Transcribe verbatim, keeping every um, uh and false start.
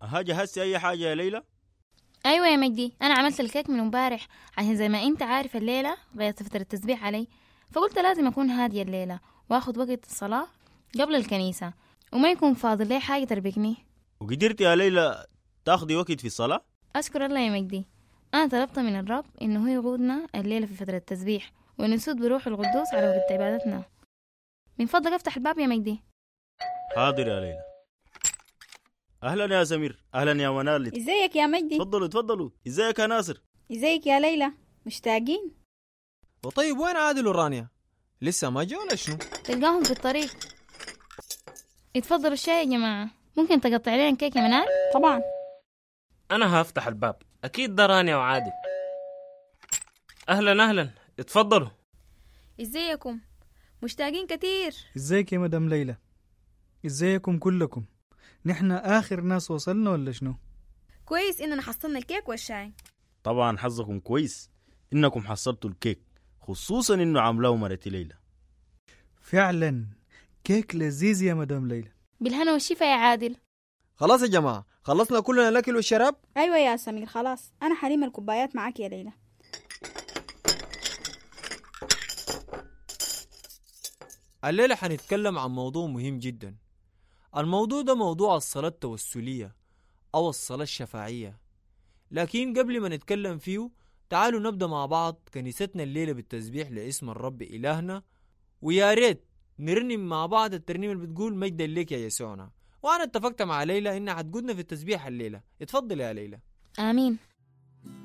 ها جهزتي أي حاجة يا ليلى؟ أيوة يا مجدي، أنا عملت الكيك من امبارح عشان زي ما أنت عارف الليلة غيرت فترة التسبيح علي، فقلت لازم أكون هادية الليلة وأخذ وقت الصلاة قبل الكنيسة وما يكون فاضل لي حاجة تربكني. وقدرتي يا ليلى تاخدي وقت في الصلاة؟ أشكر الله يا مجدي، أنا طلبت من الرب إنه هو يقودنا الليلة في فترة التسبيح ونسود بروح القدوس على وقت عبادتنا. من فضلك افتح الباب يا مجدي. حاضر يا ليلى. أهلا يا سمير. أهلا يا منال. ازيك يا مجدي؟ تفضلوا تفضلوا. ازيك يا ناصر؟ ازيك يا ليلى؟ مشتاقين؟ وطيب وين عادل ورانيا؟ لسه ما جوا ولا شنو؟ تلقاهم في الطريق. اتفضلوا الشاي يا جماعة. ممكن تقطع لنا كيك يا منال؟ طبعا. أنا هفتح الباب، أكيد ده رانيا وعادل. أهلا أهلا، اتفضلوا. ازيكم؟ مشتاقين كتير. ازيك يا مدام ليلى؟ ازيكم كلكم؟ نحن آخر ناس وصلنا ولا شنو؟ كويس إننا حصلنا الكيك والشاي. طبعا حظكم كويس إنكم حصلتوا الكيك، خصوصا إنه عاملاه مرتي ليلى. فعلا كيك لذيذ يا مدام ليلى. بالهنا والشفا يا عادل. خلاص يا جماعة، خلصنا كلنا الأكل والشراب؟ أيوة يا سمير خلاص، أنا حريم الكوبايات معاك يا ليلى. الليلة حنتكلم عن موضوع مهم جدا. الموضوع ده موضوع الصلاة التوسلية أو الصلاة الشفاعية. لكن قبل ما نتكلم فيه تعالوا نبدأ مع بعض كنيستنا الليلة بالتسبيح لاسم الرب إلهنا، ويا ريت نرنم مع بعض الترنيمة اللي بتقول مجدا ليك يا يسوعنا. وأنا اتفقت مع ليلى إنها هتقودنا في التسبيح الليلة. اتفضل يا ليلى. آمين.